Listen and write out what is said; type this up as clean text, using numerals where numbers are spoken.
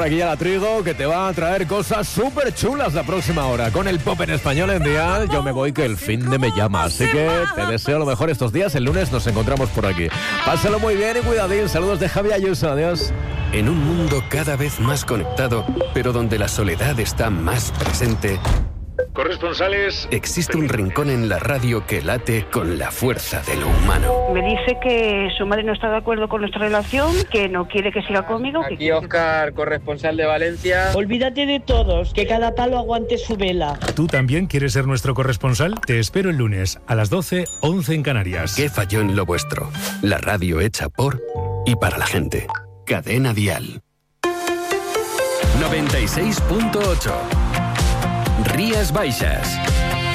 aquí a la Trigo, que te va a traer cosas súper chulas la próxima hora. Con el pop en español en Dial, yo me voy que el fin de me llama. Así que te deseo lo mejor estos días. El lunes nos encontramos por aquí. Pásalo muy bien y cuidadín. Saludos de Javi Ayuso. Adiós. En un mundo cada vez más conectado, pero donde la soledad está más presente, corresponsales, existe un rincón en la radio que late con la fuerza de lo humano. Me dice que su madre no está de acuerdo con nuestra relación, que no quiere que siga conmigo. Aquí Óscar, corresponsal de Valencia. Olvídate de todos, que cada palo aguante su vela. ¿Tú también quieres ser nuestro corresponsal? Te espero el lunes a las 12, 11 en Canarias. ¿Qué falló en lo vuestro? La radio hecha por y para la gente. Cadena Dial. 96.8. Rías Baixas.